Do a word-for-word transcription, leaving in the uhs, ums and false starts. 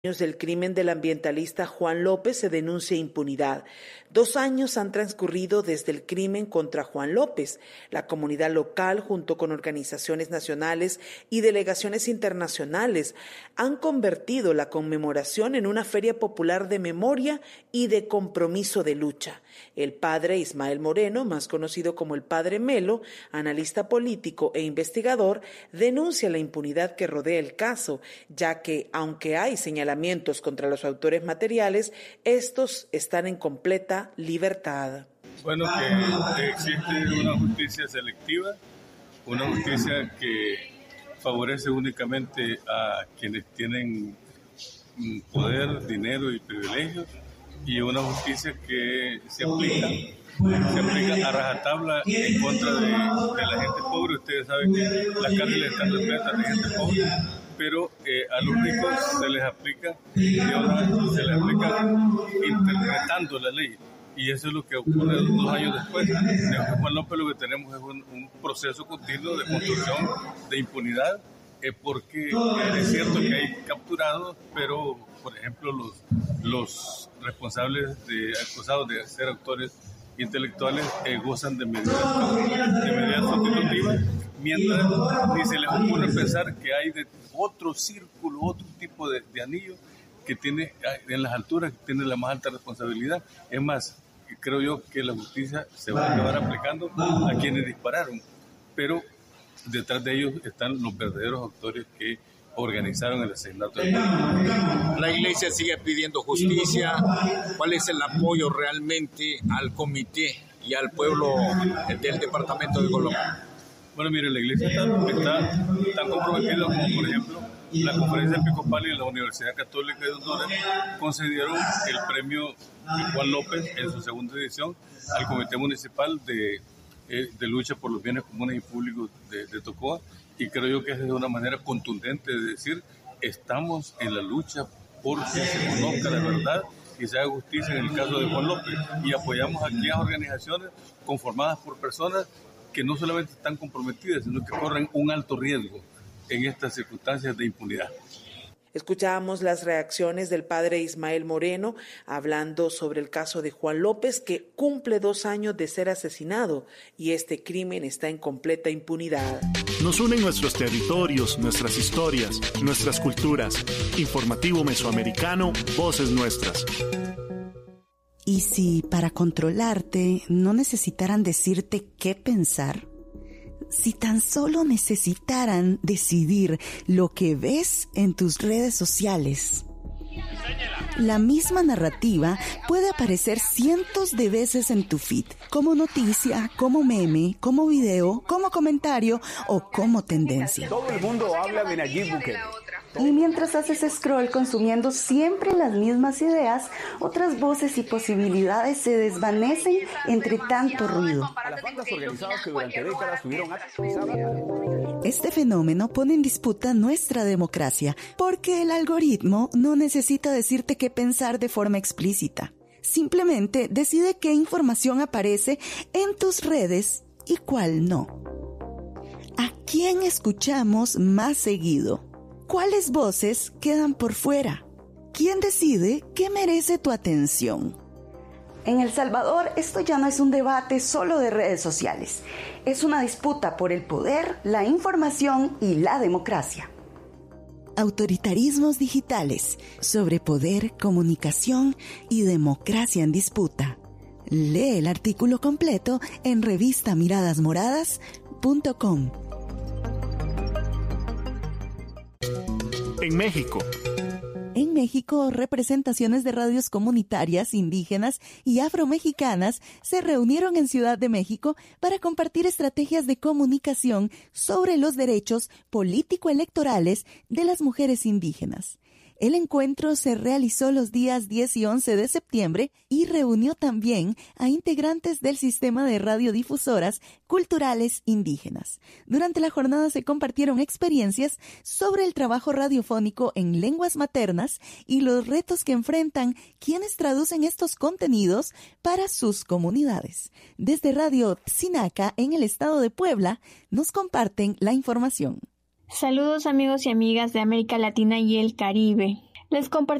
Del crimen del ambientalista Juan López se denuncia impunidad. Dos años han transcurrido desde el crimen contra Juan López. La comunidad local, junto con organizaciones nacionales y delegaciones internacionales, han convertido la conmemoración en una feria popular de memoria y de compromiso de lucha. El padre Ismael Moreno, más conocido como el padre Melo, analista político e investigador, denuncia la impunidad que rodea el caso, ya que, aunque hay señalamientos contra los autores materiales, estos están en completa libertad. Bueno, que existe una justicia selectiva, una justicia que favorece únicamente a quienes tienen poder, dinero y privilegios, y una justicia que se aplica, se aplica a rajatabla en contra de, de la gente pobre. Ustedes saben que las cárceles están repletas de gente pobre, pero eh, a los ricos se les aplica y ahora se les aplica interpretando la ley. Y eso es lo que ocurre dos años después. De Juan López lo que tenemos es un, un proceso continuo de construcción de impunidad, eh, porque eh, es cierto que hay capturados, pero, por ejemplo, los, los responsables de, acusados de ser autores intelectuales eh, gozan de medidas, de medidas sustitutivas, mientras ni se les ocurre pensar que hay de otro círculo, otro tipo de, de anillo que tiene en las alturas, que tiene la más alta responsabilidad. Es más, creo yo que la justicia se va a acabar aplicando a quienes dispararon, pero detrás de ellos están los verdaderos autores que organizaron el asesinato de La iglesia sigue pidiendo justicia. ¿Cuál es el apoyo realmente al comité y al pueblo del departamento de Colombia? Bueno, mire, la iglesia está, está tan comprometida como, por ejemplo, la Conferencia Episcopal y la Universidad Católica de Honduras concedieron el premio Juan López en su segunda edición al Comité Municipal de, de Lucha por los Bienes Comunes y Públicos de, de Tocoa, y creo yo que es de una manera contundente de decir: estamos en la lucha por que se conozca la verdad y se haga justicia en el caso de Juan López, y apoyamos a aquellas organizaciones conformadas por personas que no solamente están comprometidas, sino que corren un alto riesgo en estas circunstancias de impunidad. Escuchábamos las reacciones del padre Ismael Moreno hablando sobre el caso de Juan López, que cumple dos años de ser asesinado y este crimen está en completa impunidad. Nos unen nuestros territorios, nuestras historias, nuestras culturas. Informativo Mesoamericano, Voces Nuestras. ¿Y si para controlarte no necesitaran decirte qué pensar? Si tan solo necesitaran decidir lo que ves en tus redes sociales. La misma narrativa puede aparecer cientos de veces en tu feed, como noticia, como meme, como video, como comentario o como tendencia. Todo el mundo habla de Nayib Bukele. Y mientras haces scroll consumiendo siempre las mismas ideas, otras voces y posibilidades se desvanecen entre tanto ruido. Este fenómeno pone en disputa nuestra democracia, porque el algoritmo no necesita decirte qué pensar de forma explícita. Simplemente decide qué información aparece en tus redes y cuál no. ¿A quién escuchamos más seguido? ¿Cuáles voces quedan por fuera? ¿Quién decide qué merece tu atención? En El Salvador, esto ya no es un debate solo de redes sociales. Es una disputa por el poder, la información y la democracia. Autoritarismos digitales, sobre poder, comunicación y democracia en disputa. Lee el artículo completo en revista miradas moradas punto com. En México. En México, representaciones de radios comunitarias, indígenas y afromexicanas se reunieron en Ciudad de México para compartir estrategias de comunicación sobre los derechos político-electorales de las mujeres indígenas. El encuentro se realizó los días diez y once de septiembre y reunió también a integrantes del sistema de radiodifusoras culturales indígenas. Durante la jornada se compartieron experiencias sobre el trabajo radiofónico en lenguas maternas y los retos que enfrentan quienes traducen estos contenidos para sus comunidades. Desde Radio Tzinaca, en el estado de Puebla, nos comparten la información. Saludos amigos y amigas de América Latina y el Caribe. Les compartimos